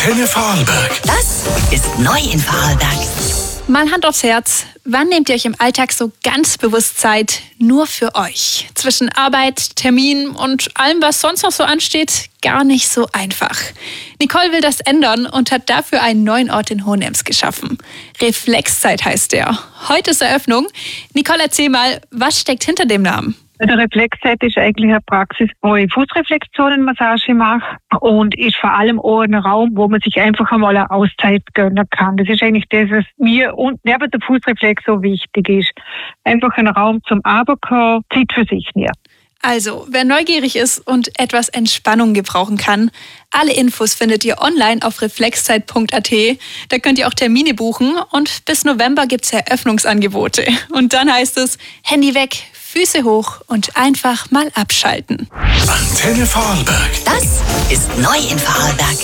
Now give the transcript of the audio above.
Antenne Vorarlberg. Das ist neu in Vorarlberg. Mal Hand aufs Herz. Wann nehmt ihr euch im Alltag so ganz bewusst Zeit nur für euch? Zwischen Arbeit, Termin und allem, was sonst noch so ansteht, gar nicht so einfach. Nicole will das ändern und hat dafür einen neuen Ort in Hohenems geschaffen. Reflexzeit heißt der. Heute ist Eröffnung. Nicole, erzähl mal, was steckt hinter dem Namen? Der Reflexzeit ist eigentlich eine Praxis, wo ich Fußreflexzonenmassage mache und ist vor allem auch ein Raum, wo man sich einfach einmal eine Auszeit gönnen kann. Das ist eigentlich das, was mir und neben der Fußreflex so wichtig ist. Einfach ein Raum zum Runterkommen, Zeit für sich nehmen. Also, wer neugierig ist und etwas Entspannung gebrauchen kann, alle Infos findet ihr online auf reflexzeit.at. Da könnt ihr auch Termine buchen und bis November gibt's Eröffnungsangebote. Und dann heißt es, Handy weg, Füße hoch und einfach mal abschalten. Antenne Vorarlberg. Das ist neu in Vorarlberg.